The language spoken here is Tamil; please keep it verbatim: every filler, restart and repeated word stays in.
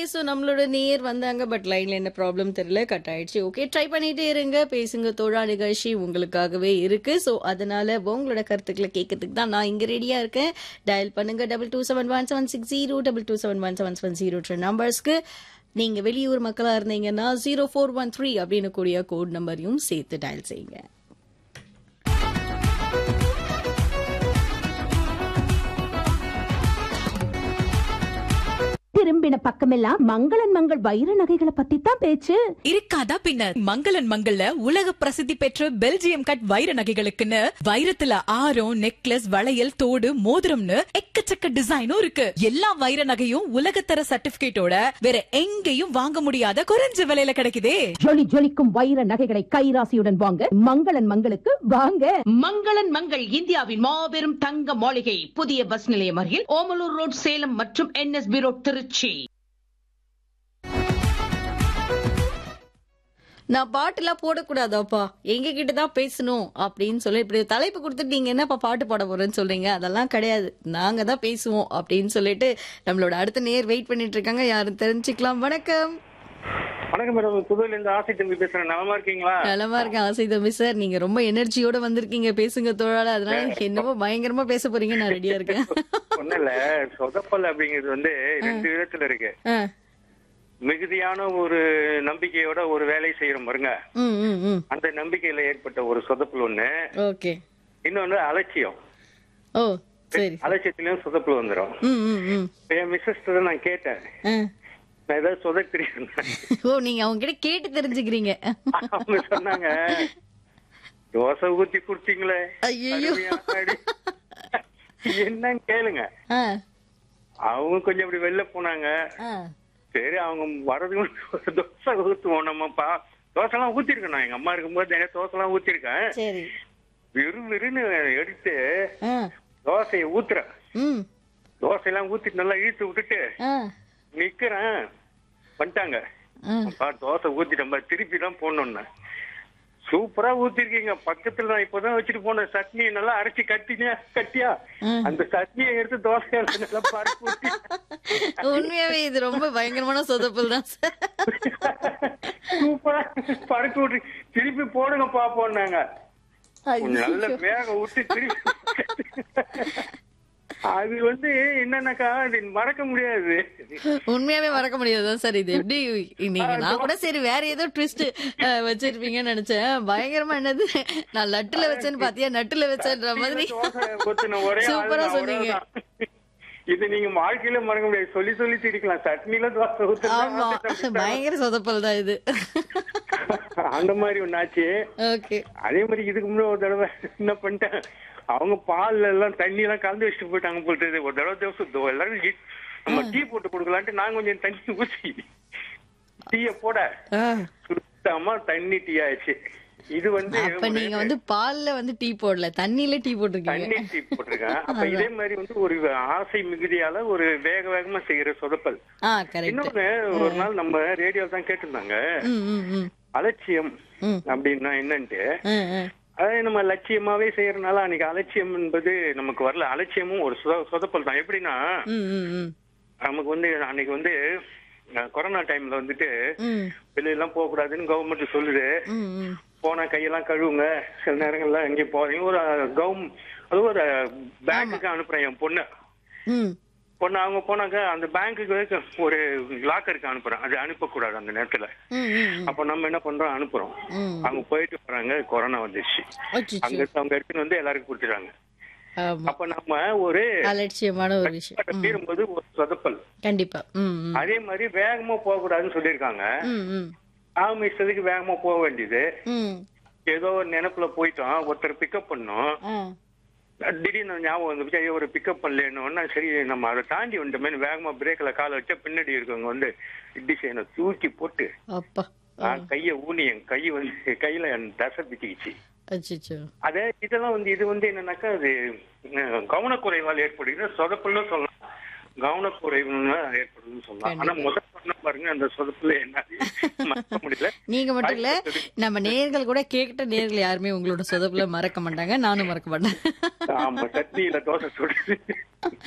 சோ நம்மளோட நேர் வந்தாங்க. பட் லைன்ல என்ன ப்ராப்ளம் தெரியல, கட் ஆயிடுச்சு. ஓகே, ட்ரை பண்ணிட்டே இருங்க. பேசுங்க தோழா நிகழ்ச்சி உங்களுக்காகவே இருக்கு. சோ அதனால உங்களோட கருத்துக்களை கேட்கறதுக்கு தான் நான் இங்க ரெடியா இருக்கேன். டயல் பண்ணுங்க double two seven one seven six zero double two seven one seven seven zero நம்பர்ஸ்க்கு. நீங்க வெளியூர் மக்களா இருந்தீங்கன்னா ஜீரோ ஃபோர் ஒன் த்ரீ அப்படின்னு கூடிய கோட் நம்பரையும் சேர்த்து டயல் செய்யுங்க. திரும்பின பக்கமெல்லாம் மங்களன் மங்கள் வைர நகைகளை பத்தி தான் பேச்சு. இருக்காதா பின்ன? மங்களன் மங்கள்ல உலக பிரசித்தி பெற்ற பெல்ஜியம் கட் வைர நகைகளுக்குன்னு வைரத்துல ஆரம், நெக்லஸ், வளையல், தோடு, மோதிரம்னு எக்கச்சக்க டிசைனும் இருக்கு. எல்லா வைர நகையும் உலகத்தர சர்டிபிகேட்டோட வேற எங்கேயும் வாங்க முடியாத குறைஞ்ச விலையில கிடைக்குதே. ஜொலி ஜொலிக்கும் வைர நகைகளை கைராசியுடன் வாங்க மங்களன் மங்களுக்கு வாங்க. மங்களன் மங்கள் இந்தியாவின் மாபெரும் தங்க மாளிகை, புதிய பஸ் நிலையம் அருகில் ஓமலூர் ரோட், சேலம் மற்றும் என்எஸ்பி ரோட், திருச்சி. நான் பாட்டுலாம் போடக்கூடாதாப்பா, எங்க கிட்டதான் பேசணும் அப்படின்னு சொல்லி இப்படி தலைப்பு கொடுத்துட்டு நீங்க என்னப்பா பாட்டு பாட போறேன்னு சொல்றீங்க. அதெல்லாம் கிடையாது, நாங்க தான் பேசுவோம் அப்படின்னு சொல்லிட்டு நம்மளோட அடுத்த நேர் வெயிட் பண்ணிட்டு இருக்காங்க. யாரும் தெரிஞ்சுக்கலாம். வணக்கம். வணக்கம் மேடம், புதுவையில இருந்து ஆசை தம்பி பேசுறேன். நலமா இருக்கீங்களா? நலமா இருக்கேன் ஆசை தம்பி சார். நீங்க ரொம்ப எனர்ஜியோட வந்திருக்கீங்க, பேசுங்க தோழால. அதனால என்னமோ பயங்கரமா பேச போறீங்க, நான் ரெடியா இருக்கேன். ஒண்ணும் இல்ல, சொதப்பல் அப்படிங்கிறது வந்து ரெண்டு விதத்துல இருக்கு. மிகுதியான ஒரு நம்பிக்கையோட ஒரு வேலை செய்யறோம் பாருங்க, அந்த நம்பிக்கையில ஏற்பட்ட ஒரு சொதப்பல் ஒண்ணு. ஓகே. இன்னொன்னு அலட்சியம். ஓ சரி. அலட்சியத்திலயும் சொதப்பல் வந்துடும். என் மிஸ்ஸஸ் நான் கேட்டேன், நான் ஏதாவது சொதப் தெரியும். ஓ, நீங்க அவங்க கிட்ட கேட்டு தெரிஞ்சுக்கிறீங்க. அவங்க சொன்னாங்க, தோசை ஊத்தி குடுத்தீங்களே என்னன்னு கேளுங்க. அவங்க கொஞ்சம் அப்படி வெளில போனாங்க. சரி, அவங்க வர்றதுக்கு தோசை ஊத்துவோம் நம்மப்பா. தோசை எல்லாம் ஊத்திருக்கேன், எங்க அம்மா இருக்கும்போது நிறைய தோசை எல்லாம் ஊத்திருக்கேன். விரு விருன்னு எடுத்து தோசைய ஊத்துறேன். தோசை எல்லாம் ஊத்திட்டு நல்லா இழுத்து விட்டுட்டு நிக்கிறேன். வந்துட்டாங்க, தோசை ஊத்திட்டேன், திருப்பி தான் போடணும்னு. சூப்பரா ஊத்திருக்கீங்க, பக்கத்துல நான் இப்பதான் வச்சுட்டு போன சட்னி நல்லா அரைச்சி கட்டினியா கட்டியா அந்த சட்னியை எடுத்து தோசை நல்லா பருப்பு ஊத்தி. உண்மையாவே இது ரொம்ப பயங்கரமான சொதப்பல் தான் சார். சூப்பரா பருப்பு ஊற்றி திருப்பி போடுங்க பாப்போம்னாங்க. நல்ல வேக விட்டு திருப்பி அது வந்து என்னன்னாக்கா அது மறக்க முடியாது. உண்மையாவே மறக்க முடியாதுதான் சார். இது எப்படி நீங்க, நான் கூட சரி வேற ஏதோ ட்விஸ்ட் வச்சிருப்பீங்கன்னு நினைச்சேன். பயங்கரமா என்னது, நான் லட்டுல வச்சேன்னு பாத்தியா, நட்டுல வச்சேன்ற மாதிரி சூப்பரா சொன்னீங்க. இது நீங்க வாழ்க்கையில மறக்க முடியாது, சொல்லி சொல்லி சிரிக்கலாம். சட்னில தோசை ஊத்து. ஆமா, பயங்கர சொதப்பல் தான் இது. அந்த மாதிரி ஒன்னாச்சு. ஓகே. அதே மாதிரி இதுக்கு முன்னாடி ஒரு தடவை என்ன பண்ணிட்டேன், அவங்க பால்ல எல்லாம் தண்ணி எல்லாம் கலந்து வச்சுட்டு போயிட்டாங்க போட்டு. ஒரு தடவை தோசை எல்லாரும் நம்ம டீ போட்டு கொடுக்கலான்ட்டு நான் கொஞ்சம் தண்ணி ஊற்றி டீய போட சுத்தமா தண்ணி டீ ஆயிடுச்சு. இது வந்து நீங்க வந்து பால்ல வந்து டீ போடல, தண்ணியில டீ போட்டிருக்கீங்க. தண்ணி டீ போட்டிருக்கேன். அப்ப இதே மாதிரி வந்து ஒரு ஆசை மிகுதியால ஒரு வேக வேகமா செய்யற சொதப்பல். இன்னொன்னு, ஒரு நாள் நம்ம ரேடியோ தான் கேட்டிருந்தாங்க, அலட்சியம் அப்படின்னா என்னன்ட்டு. அதாவது நம்ம லட்சியமாவே செய்யறதுனால அன்னைக்கு அலட்சியம் என்பது நமக்கு வரல. அலட்சியமும் ஒரு சொதப்பல் தான். எப்படின்னா, நமக்கு வந்து அன்னைக்கு வந்து கொரோனா டைம்ல வந்துட்டு வெளியெல்லாம் போக கூடாதுன்னு கவர்மெண்ட் சொல்லுது. போனா கையெல்லாம் கழுவுங்க, சில நேரங்கள்ல எங்கேயும் போறீங்க. ஒரு கவர்மெண்ட் அது ஒரு பேங்குக்கு அனுப்புறேன் என் பொண்ணு. பொண்ணு அவங்க போனாக்க அந்த பேங்குக்கு ஒரு லாக்கருக்கு அனுப்புறேன். அது அனுப்பக்கூடாது அந்த நேரத்துல. அப்ப நம்ம என்ன பண்றோம், அனுப்புறோம். அவங்க போயிட்டு போறாங்க, கொரோனா வந்துருச்சு. அங்க அவங்க எடுத்துன்னு வந்து எல்லாருக்கும் கொடுத்துறாங்க. அப்ப நம்ம ஒரு அலட்சியமான ஒரு விஷயம் தீரும்போது ஒரு சொதப்பல் கண்டிப்பா. அதே மாதிரி வேகமா போக கூடாதுன்னு சொல்லிருக்காங்க. அவங்க இஷ்டத்துக்கு வேகமா போக வேண்டியது. ஏதோ ஒரு நினைப்புல போயிட்டோம், ஒருத்தர் பிக்கப் பண்ணோம். திடீர்னு ஞாபகம் வந்துச்சு, ஐயோ ஒரு பிக்கப் பண்ணலன்னு. சரி நம்ம அதை தாண்டி வந்துட்டோமே, வேகமா பிரேக்ல காலை வச்சா பின்னாடி இருக்கவங்க வந்து டிசைனை தூக்கி போட்டு கைய ஊனி என் கை வந்து கையில என் தசை பிச்சுக்கிச்சு. அதே இதெல்லாம் வந்து இது வந்து என்னன்னாக்கா அது கவனக்குறைவால் ஏற்படுகிற சொதப்பல்னு சொல்லலாம், கவனக்குறைவுன்னு ஏற்படுதுன்னு சொல்லலாம். ஆனா முதல் பண்ண பாருங்க, அந்த சொதப்புல என்ன மறக்க முடியல. நீங்க மட்டும் இல்ல, நம்ம நேர்கள் கூட கேட்ட நேர்கள் யாருமே உங்களோட சொதப்புல மறக்க மாட்டாங்க, நானும் மறக்க மாட்டேன். ஆமா, சட்னியில தோசை சுடுது.